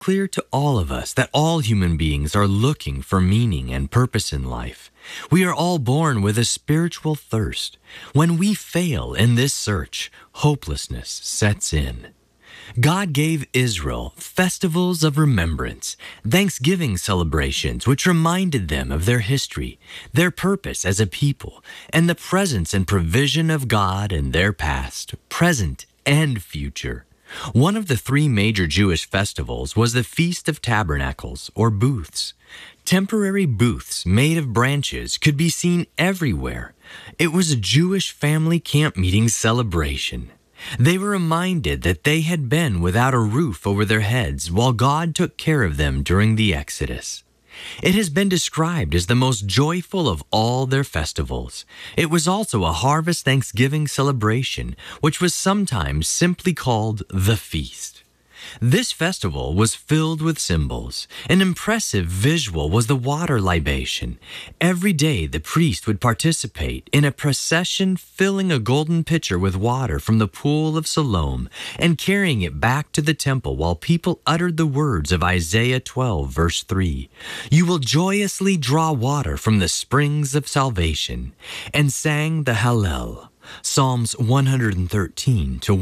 clear to all of us that all human beings are looking for meaning and purpose in life. We are all born with a spiritual thirst. When we fail in this search, hopelessness sets in. God gave Israel festivals of remembrance, Thanksgiving celebrations which reminded them of their history, their purpose as a people, and the presence and provision of God in their past, present, and future. One of the three major Jewish festivals was the Feast of Tabernacles, or booths. Temporary booths made of branches could be seen everywhere. It was a Jewish family camp meeting celebration. They were reminded that they had been without a roof over their heads while God took care of them during the Exodus. It has been described as the most joyful of all their festivals. It was also a harvest Thanksgiving celebration, which was sometimes simply called the feast. This festival was filled with symbols. An impressive visual was the water libation. Every day the priest would participate in a procession filling a golden pitcher with water from the pool of Siloam and carrying it back to the temple while people uttered the words of Isaiah 12 verse 3. You will joyously draw water from the springs of salvation, and sang the Hallel, Psalms 113 to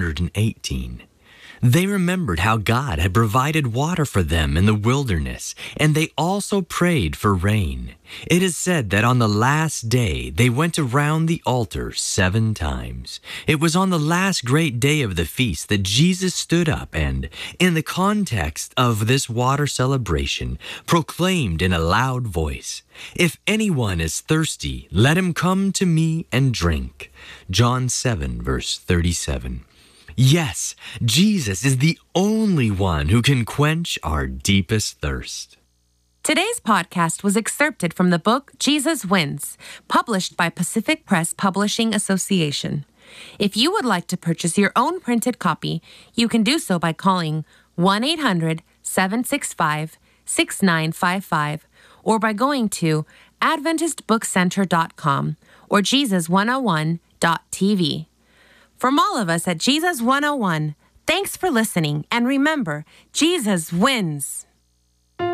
118. They remembered how God had provided water for them in the wilderness, and they also prayed for rain. It is said that on the last day they went around the altar 7 times. It was on the last great day of the feast that Jesus stood up and, in the context of this water celebration, proclaimed in a loud voice, "If anyone is thirsty, let him come to me and drink." John 7, verse 37. Yes, Jesus is the only one who can quench our deepest thirst. Today's podcast was excerpted from the book Jesus Wins, published by Pacific Press Publishing Association. If you would like to purchase your own printed copy, you can do so by calling 1-800-765-6955 or by going to AdventistBookCenter.com or Jesus101.tv. From all of us at Jesus 101, thanks for listening, and remember, Jesus wins.